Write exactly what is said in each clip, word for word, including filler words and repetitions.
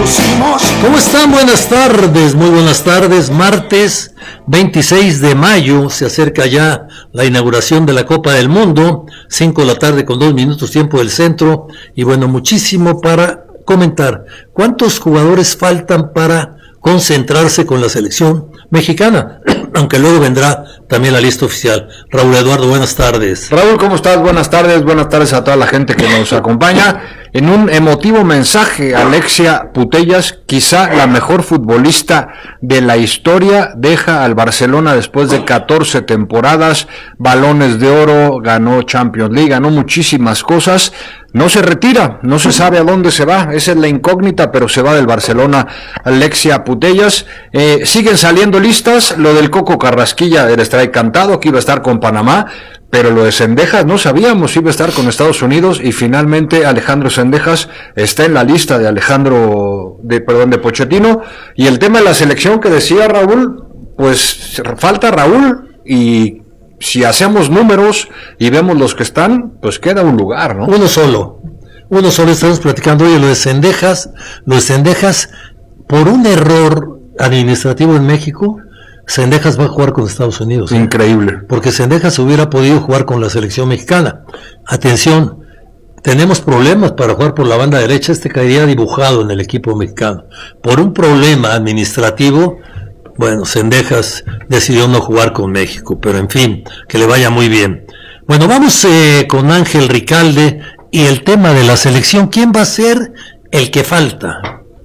pusimos. ¿Cómo están? Buenas tardes, muy buenas tardes. Martes veintiséis de mayo, se acerca ya la inauguración de la Copa del Mundo, cinco de la tarde con dos minutos tiempo del centro, y bueno, muchísimo para comentar. ¿Cuántos jugadores faltan para concentrarse con la selección mexicana? Aunque luego vendrá también la lista oficial. Raúl Eduardo, buenas tardes. Raúl, ¿cómo estás? Buenas tardes, buenas tardes a toda la gente que nos acompaña. En un emotivo mensaje, Alexia Putellas, quizá la mejor futbolista de la historia, deja al Barcelona después de catorce temporadas, balones de oro, ganó Champions League, ganó muchísimas cosas. No se retira, no se sabe a dónde se va, esa es la incógnita, pero se va del Barcelona Alexia Putellas. Eh, siguen saliendo listas, lo del Coco Carrasquilla era estar cantado, que iba a estar con Panamá, pero lo de Cendejas no sabíamos si iba a estar con Estados Unidos, y finalmente Alejandro Cendejas está en la lista de Alejandro, de perdón, de Pochettino. Y el tema de la selección que decía Raúl, pues falta Raúl, y si hacemos números y vemos los que están, pues queda un lugar, ¿no? Uno solo, uno solo. Estamos platicando hoy de lo de Cendejas, lo de Cendejas, por un error administrativo en México, Cendejas va a jugar con Estados Unidos. Increíble. ¿eh? Porque Cendejas hubiera podido jugar con la selección mexicana. Atención, tenemos problemas para jugar por la banda derecha, este caería dibujado en el equipo mexicano. Por un problema administrativo, bueno, Cendejas decidió no jugar con México, pero en fin, que le vaya muy bien. Bueno, vamos eh, con Ángel Ricalde y el tema de la selección. ¿Quién va a ser el que falta?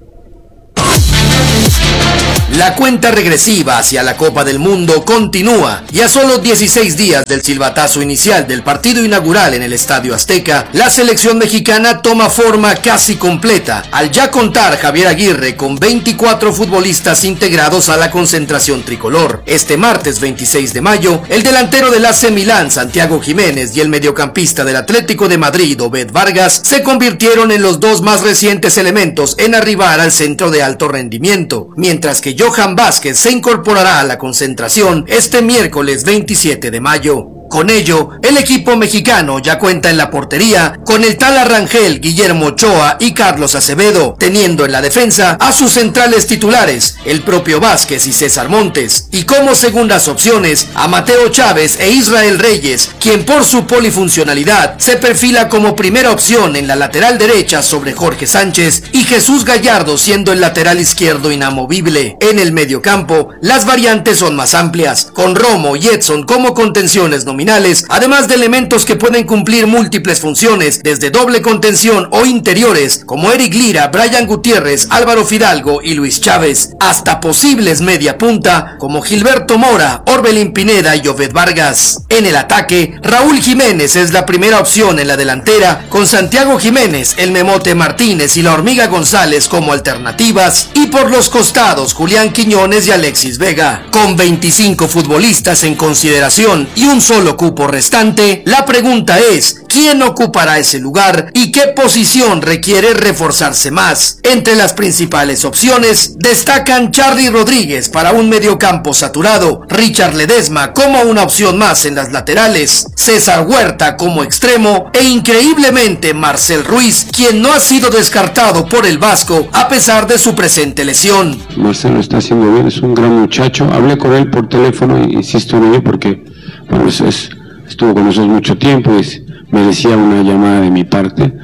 La cuenta regresiva hacia la Copa del Mundo continúa, y a solo dieciséis días del silbatazo inicial del partido inaugural en el Estadio Azteca, la selección mexicana toma forma casi completa, al ya contar Javier Aguirre con veinticuatro futbolistas integrados a la concentración tricolor. Este martes veintiséis de mayo, el delantero del A C Milán, Santiago Jiménez, y el mediocampista del Atlético de Madrid, Obed Vargas, se convirtieron en los dos más recientes elementos en arribar al centro de alto rendimiento, mientras que Johan Vázquez se incorporará a la concentración este miércoles veintisiete de mayo. Con ello, el equipo mexicano ya cuenta en la portería con el Tala Rangel, Guillermo Ochoa y Carlos Acevedo, teniendo en la defensa a sus centrales titulares, el propio Vázquez y César Montes, y como segundas opciones a Mateo Chávez e Israel Reyes, quien por su polifuncionalidad se perfila como primera opción en la lateral derecha sobre Jorge Sánchez, y Jesús Gallardo siendo el lateral izquierdo inamovible. En el mediocampo, las variantes son más amplias, con Romo y Edson como contenciones nominales, además de elementos que pueden cumplir múltiples funciones, desde doble contención o interiores, como Eric Lira, Brian Gutiérrez, Álvaro Fidalgo y Luis Chávez, hasta posibles media punta, como Gilberto Mora, Orbelín Pineda y Obed Vargas. En el ataque, Raúl Jiménez es la primera opción en la delantera, con Santiago Jiménez, el Memote Martínez y la Hormiga González como alternativas, y por los costados, Julián Quiñones y Alexis Vega. Con veinticinco futbolistas en consideración y un solo cupo restante, la pregunta es, ¿quién ocupará ese lugar y qué posición requiere reforzarse más? Entre las principales opciones destacan Charly Rodríguez para un mediocampo saturado, Richard Ledesma como una opción más en las laterales, César Huerta como extremo e increíblemente Marcel Ruiz, quien no ha sido descartado por el Vasco a pesar de su presente lesión. Marcelo está haciendo bien, es un gran muchacho. Hablé con él por teléfono y insisto en ello porque bueno, es, es, estuvo con nosotros mucho tiempo y merecía una llamada de mi parte.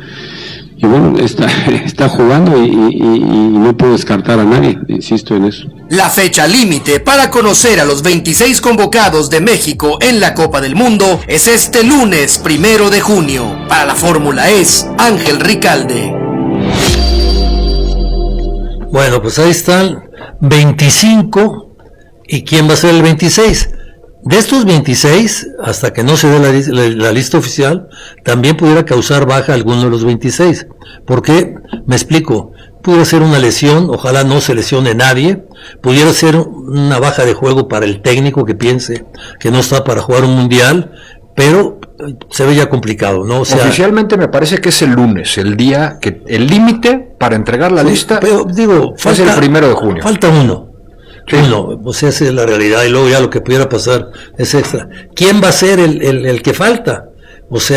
Y bueno, está, está jugando y, y, y no puedo descartar a nadie, insisto en eso. La fecha límite para conocer a los veintiséis convocados de México en la Copa del Mundo es este lunes primero de junio. Para la Fórmula es Ángel Ricalde. Bueno, pues ahí están veinticinco. ¿Y quién va a ser el veintiséis? De estos veintiséis, hasta que no se dé la, la, la lista oficial, también pudiera causar baja alguno de los veintiséis. ¿Por qué? Me explico. Pudiera ser una lesión, ojalá no se lesione nadie. Pudiera ser una baja de juego para el técnico que piense que no está para jugar un mundial, pero se ve ya complicado, ¿no? O sea, oficialmente me parece que es el lunes, el día que el límite para entregar la sí, lista. Pero digo, falta, es el primero de junio. Falta uno. Sí. Uno, o sea, esa es la realidad, y luego ya lo que pudiera pasar es extra. ¿Quién va a ser el, el, el que falta? O sea,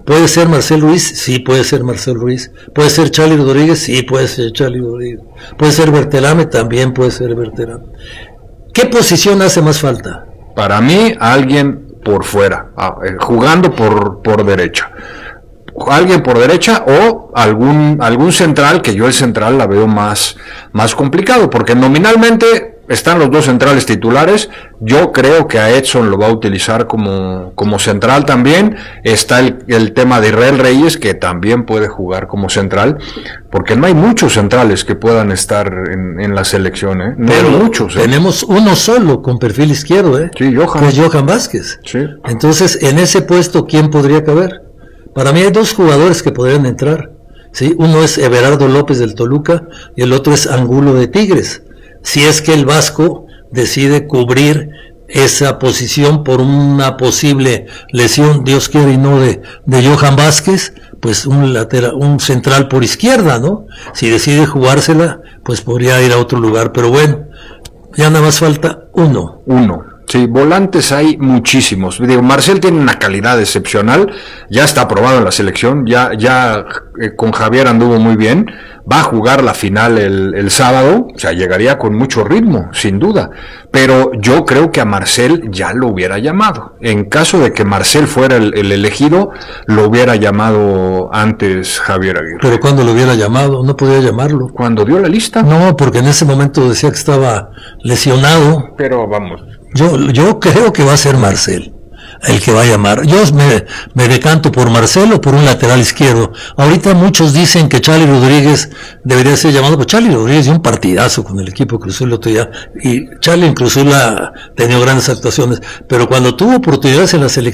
¿Puede ser Marcel Ruiz? Sí, puede ser Marcel Ruiz. ¿Puede ser Charly Rodríguez? Sí, puede ser Charly Rodríguez. ¿Puede ser Berterame? También puede ser Berterame. ¿Qué posición hace más falta? Para mí, alguien por fuera, jugando por, por derecha. Alguien por derecha o algún algún central, que yo el central la veo más, más complicado, porque nominalmente están los dos centrales titulares. Yo creo que a Edson lo va a utilizar como, como central también. Está el, el tema de Israel Reyes, que también puede jugar como central, porque no hay muchos centrales que puedan estar en, en la selección, ¿eh? No Pero hay muchos. ¿eh? Tenemos uno solo con perfil izquierdo, ¿eh? Sí, Johan. Que es Johan Vázquez. Sí. Entonces, en ese puesto, ¿quién podría caber? Para mí hay dos jugadores que podrían entrar, ¿sí? Uno es Everardo López del Toluca y el otro es Angulo de Tigres. Si es que el Vasco decide cubrir esa posición por una posible lesión, Dios quiere y no, de, de Johan Vázquez, pues un lateral, un central por izquierda, ¿no? Si decide jugársela, pues podría ir a otro lugar, pero bueno, ya nada más falta uno. Uno. Sí, volantes hay muchísimos. Digo, Marcel tiene una calidad excepcional, ya está aprobado en la selección, ya, ya eh, con Javier anduvo muy bien, va a jugar la final el, el sábado, o sea, llegaría con mucho ritmo, sin duda, pero yo creo que a Marcel ya lo hubiera llamado. En caso de que Marcel fuera el, el elegido, lo hubiera llamado antes Javier Aguirre. Pero cuando lo hubiera llamado, no podía llamarlo. ¿Cuando dio la lista? No, porque en ese momento decía que estaba lesionado. Pero vamos... Yo, yo creo que va a ser Marcel el que va a llamar. Yo me, me decanto por Marcel o por un lateral izquierdo. Ahorita muchos dicen que Charly Rodríguez debería ser llamado, pero Charly Rodríguez dio un partidazo con el equipo Cruz Azul el otro día, y Charly en Cruz Azul ha tenido grandes actuaciones, pero cuando tuvo oportunidades en la selección